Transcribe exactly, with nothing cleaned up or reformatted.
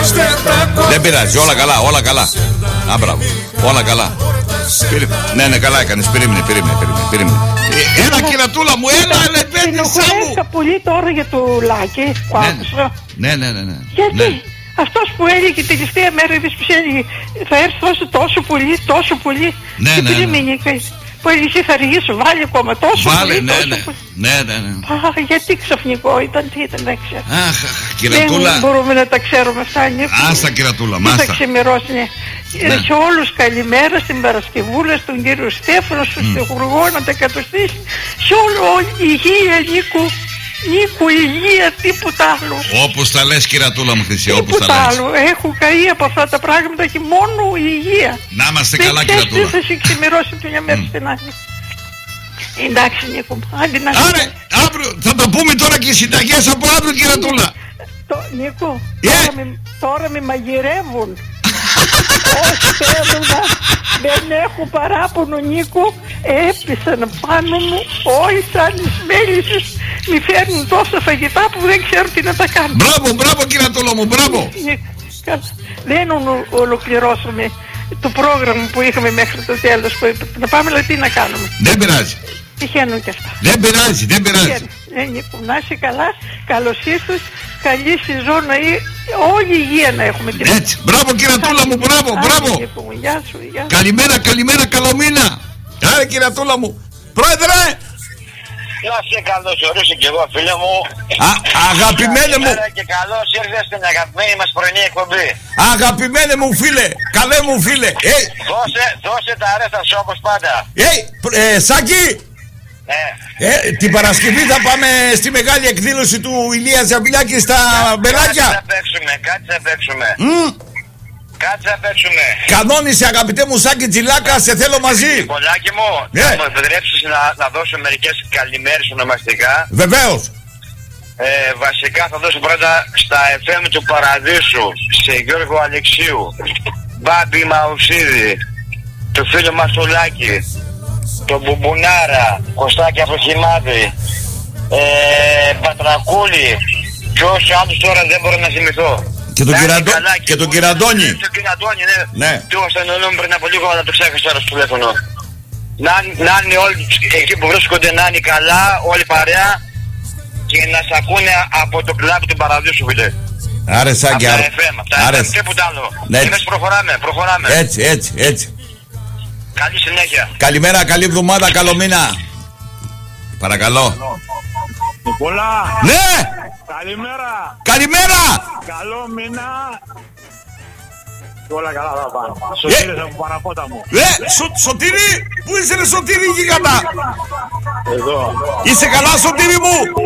Δεν πειράζει, όλα καλά, όλα καλά. Α, μπράβο, όλα καλά. Ναι, ναι, καλά έκανες, περίμενε, περίμενε, περίμενε. Έλα κυρατούλα μου, έλα, ελεπέντησά μου. Έχω πολύ τώρα για το Λάκη που άκουσα. Ναι, ναι, ναι, ναι. Γιατί αυτός που έλεγε τελευταία μέρα, είδες που έλεγε θα έρθω τόσο πολύ, τόσο πολύ. Ναι, ναι, ναι. Που έλεγε θα αργήσω, βάλει ακόμα τόσο Βάλε, πολύ. ναι, τόσο ναι, πολύ. ναι, ναι, ναι. Α, γιατί ξαφνικό ήταν, τι ήταν, δεν ξέρω. Αχ, κυρατούλα. Δεν μπορούμε να τα ξέρουμε αυτά, Νίκο. Άστα κυρατούλα, Τι μάστα. θα ξημερώσει, ναι. Ναι. Σε όλους καλημέρα, στην Παρασκευούλα, στον κύριο Στέφανο, στον mm. Στεχουργό, να τα κατοστήσει. Σε όλο υγεία, Νίκο. Νίκο, υγεία, τίποτα άλλο. Όπως τα λες κυρατούλα μου Χρυσή, όπως τα τίποτα λες. άλλο. Έχω καεί από αυτά τα πράγματα και μόνο υγεία. Να είμαστε δεν καλά ξέρεις κυρατούλα. τι θα σε ξημερώσει την μια μέρα mm. στην άλλη. Εντάξει Νίκο, άντε να... Άρα, αύριο, θα το πούμε τώρα και οι συνταγές από αύριο κυρατούλα. Το, Νίκο, yeah. τώρα, με, τώρα με μαγειρεύουν. Όχι θέλουνα, δεν έχω παράπονο Νίκο. Έπεσαν πάνω μου όλοι σαν τις μέλισσες. Μη φέρνουν τόσα φαγητά που δεν ξέρω τι να τα κάνω. Μπράβο, μπράβο κυρατούλα μου, μπράβο. Δεν ολοκληρώσαμε το πρόγραμμα που είχαμε μέχρι το τέλος. Να πάμε, αλλά τι να κάνουμε. Δεν πειράζει. Τυχαίνουν και αυτά. Δεν πειράζει, δεν πειράζει. Ε, Νίκο, να είσαι καλά, καλώς ήρθες, καλή σεζόν να είναι, όλη υγεία να έχουμε. Έτσι, μπράβο κυρατούλα μου, μπράβο, μπράβο. Γεια σου, γεια σου. Καλημέρα, καλημέρα, καλό μήνα. Άρα κυρατούλα μου. Πρόεδρε. Να σε καλώς ορίσω κι εγώ φίλε μου. Α, αγαπημένε μου. Και καλώς ήρθες στην αγαπημένη μας πρωινή εκπομπή. Αγαπημένε μου φίλε, καλέ μου φίλε. Hey. Δώσε, δώσε τα αρέστα σου όπως πάντα. Hey, ε, Σάκη. Ε. Ε, την Παρασκευή θα πάμε στη μεγάλη εκδήλωση του Ηλία Ζαμπιλάκη στα Μπελάκια. Κάτσε να παίξουμε, κάτσε να παίξουμε. Mm. Κάτσε να παίξουμε. Κανόνισε αγαπητέ μου Σάκη Τζιλάκα, σε θέλω μαζί. Πολάκι μου, yeah. θα μου επιτρέψεις να, να δώσω μερικές καλημέρες ονομαστικά. Βεβαίως. Ε, βασικά θα δώσω πρώτα στα εφ εμ του Παραδείσου, σε Γιώργο Αλεξίου, Μπάμπη Μαουσίδη, του φίλου μας του Λάκη, τον Μπουμπουνάρα, Κωστάκη από Χιμάδη, ε, Πατρακούλη και όσους άλλους τώρα δεν μπορώ να θυμηθώ. Και τον, Κυραντο... και τον Κυραντώνη. Και τον Κυραντώνη, ναι. Ναι. Του ασθενολούν πριν από λίγο, αλλά το ξέχασα τώρα στο τηλέφωνο. Να, να είναι όλοι εκεί που βρίσκονται, να είναι καλά, όλοι παρέα και να σ' ακούνε από το κλαμπ του Παραδείσου, φίλε. Άρε Σάκη, άρε. Από τα εφ εμ, από τα εφ εμ, τίποτα άλλο. Ναι. Εμείς προχωράμε, προχωράμε. Έτσι, έτσι, έτσι. Καλή συνέχεια. Καλημέρα, καλή εβδομάδα, καλό μήνα. Παρακαλώ. Νικόλα. Ναι. Καλημέρα. Καλημέρα. Καλό μήνα. Και όλα καλά θα πάνε. Σωτήρες από παραπότα μου. Ε, σο, Σωτήρη. Πού είσαι ρε Σωτήρη γίγαντα. Εδώ. Είσαι καλά Σωτήρη μου.